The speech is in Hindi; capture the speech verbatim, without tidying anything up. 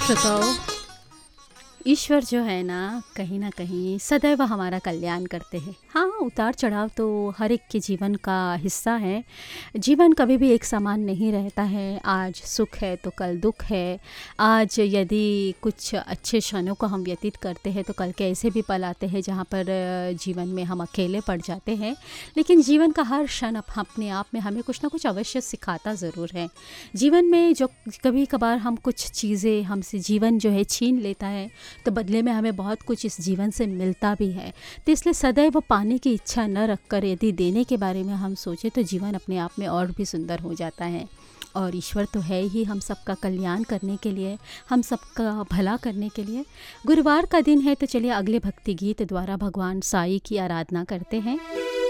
श्रोताओं, ईश्वर जो है ना कहीं न कहीं सदैव हमारा कल्याण करते हैं। हाँ, उतार-चढ़ाव तो हर एक के जीवन का हिस्सा है। जीवन कभी भी एक समान नहीं रहता है। आज सुख है तो कल दुःख है। आज यदि कुछ अच्छे क्षणों को हम व्यतीत करते हैं तो कल के ऐसे भी पल आते हैं जहाँ पर अ, जीवन में हम अकेले पड़ जाते हैं। लेकिन जीवन का हर क्षण अप अपने आप में हमें कुछ न कुछ अवश्य सिखाता ज़रूर है। जीवन में जो कभी-कभार हम कुछ चीज़ें हमसे जीवन जो है छीन लेता है, तो बदले में हमें बहुत कुछ इस जीवन से मिलता भी है। तो इसलिए सदैव पाने की इच्छा न रखकर यदि देने के बारे में हम सोचें तो जीवन अपने आप में और भी सुंदर हो जाता है। और ईश्वर तो है ही हम सबका कल्याण करने के लिए, हम सबका भला करने के लिए। गुरुवार का दिन है तो चलिए अगले भक्ति गीत द्वारा भगवान साईं की आराधना करते हैं।